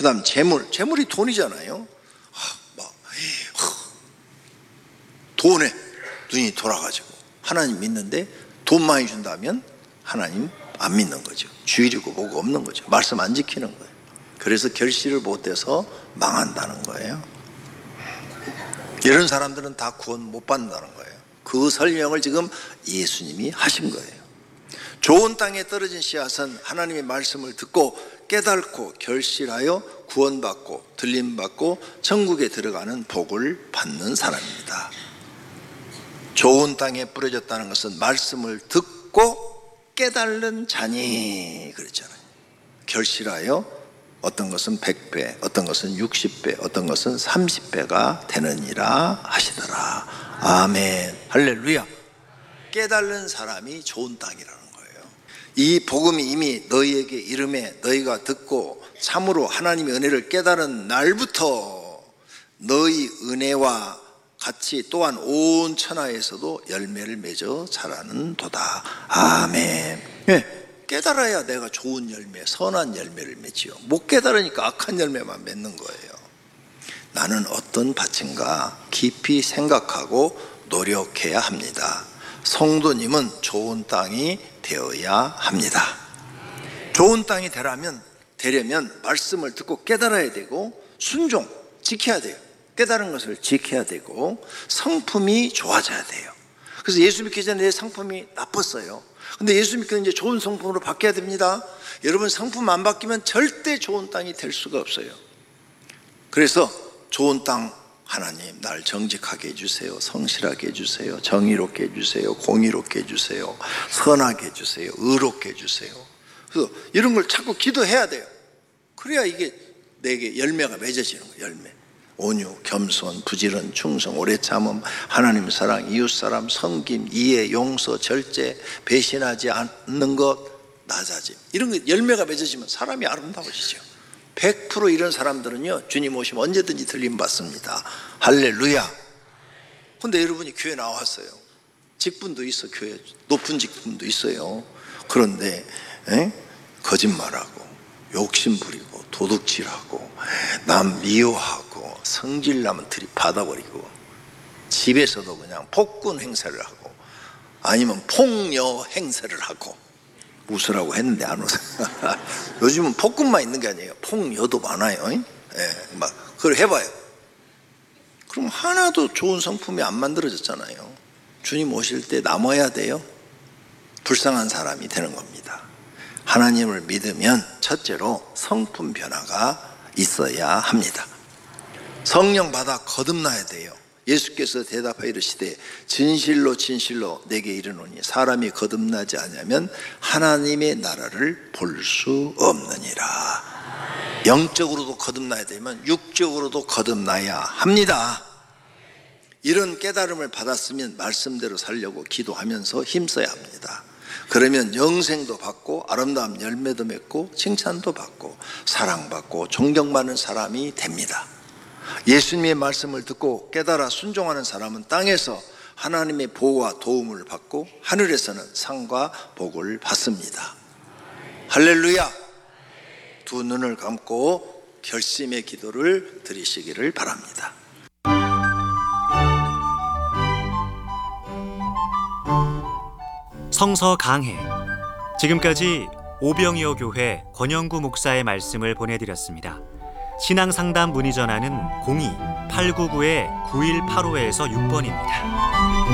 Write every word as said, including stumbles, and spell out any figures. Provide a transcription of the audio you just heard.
그 다음 재물, 재물이 돈이잖아요. 아, 뭐, 돈에 눈이 돌아가지고 하나님 믿는데 돈 많이 준다면 하나님 안 믿는 거죠. 주일이고 뭐고 없는 거죠. 말씀 안 지키는 거예요. 그래서 결실을 못해서 망한다는 거예요. 이런 사람들은 다 구원 못 받는다는 거예요. 그 설명을 지금 예수님이 하신 거예요. 좋은 땅에 떨어진 씨앗은 하나님의 말씀을 듣고 깨닫고 결실하여 구원받고 들림받고 천국에 들어가는 복을 받는 사람입니다. 좋은 땅에 뿌려졌다는 것은 말씀을 듣고 깨달는 자니 그랬잖아요. 결실하여 어떤 것은 백 배, 어떤 것은 육십 배, 어떤 것은 삼십 배가 되느니라 하시더라. 아멘. 할렐루야. 깨달는 사람이 좋은 땅이라는 거예요. 이 복음이 이미 너희에게 이름에 너희가 듣고 참으로 하나님의 은혜를 깨달은 날부터 너희 은혜와 같이 또한 온 천하에서도 열매를 맺어 자라는 도다. 아멘. 네. 깨달아야 내가 좋은 열매, 선한 열매를 맺지요. 못 깨달으니까 악한 열매만 맺는 거예요. 나는 어떤 밭인가 깊이 생각하고 노력해야 합니다. 성도님은 좋은 땅이 되어야 합니다. 좋은 땅이 되려면, 되려면 말씀을 듣고 깨달아야 되고 순종, 지켜야 돼요. 깨달은 것을 지켜야 되고 성품이 좋아져야 돼요. 그래서 예수 믿기 전에 내 성품이 나빴어요. 근데 예수 믿고 이제 좋은 성품으로 바뀌어야 됩니다. 여러분 성품 안 바뀌면 절대 좋은 땅이 될 수가 없어요. 그래서 좋은 땅 하나님 날 정직하게 해주세요. 성실하게 해주세요. 정의롭게 해주세요. 공의롭게 해주세요. 선하게 해주세요. 의롭게 해주세요. 그래서 이런 걸 자꾸 기도해야 돼요. 그래야 이게 내게 열매가 맺어지는 거예요. 열매. 온유, 겸손, 부지런, 충성, 오래 참음, 하나님 사랑, 이웃사람, 섬김, 이해, 용서, 절제, 배신하지 않는 것, 낮아짐. 이런 거 열매가 맺어지면 사람이 아름다워지죠. 백 퍼센트 이런 사람들은요 주님 오시면 언제든지 들림 받습니다. 할렐루야. 근데 여러분이 교회 나왔어요. 직분도 있어. 교회 높은 직분도 있어요. 그런데 에? 거짓말하고 욕심 부리고 도둑질하고 남 미워하고 성질나면 들이받아버리고 집에서도 그냥 폭군 행세를 하고 아니면 폭녀 행세를 하고 웃으라고 했는데 안 웃어. 요즘은 폭군만 있는 게 아니에요. 폭녀도 많아요. 예, 막 그걸 해봐요. 그럼 하나도 좋은 성품이 안 만들어졌잖아요. 주님 오실 때 남아야 돼요. 불쌍한 사람이 되는 겁니다. 하나님을 믿으면 첫째로 성품 변화가 있어야 합니다. 성령 받아 거듭나야 돼요. 예수께서 대답하여 이르시되 진실로 진실로 내게 이르노니 사람이 거듭나지 않으면 하나님의 나라를 볼 수 없느니라. 영적으로도 거듭나야 되면 육적으로도 거듭나야 합니다. 이런 깨달음을 받았으면 말씀대로 살려고 기도하면서 힘써야 합니다. 그러면 영생도 받고 아름다운 열매도 맺고 칭찬도 받고 사랑받고 존경받는 사람이 됩니다. 예수님의 말씀을 듣고 깨달아 순종하는 사람은 땅에서 하나님의 보호와 도움을 받고 하늘에서는 상과 복을 받습니다. 할렐루야. 두 눈을 감고 결심의 기도를 드리시기를 바랍니다. 성서 강해. 지금까지 오병이어 교회 권영구 목사의 말씀을 보내드렸습니다. 신앙상담 문의 전화는 공이 팔구구 구일팔오에서 육 번입니다.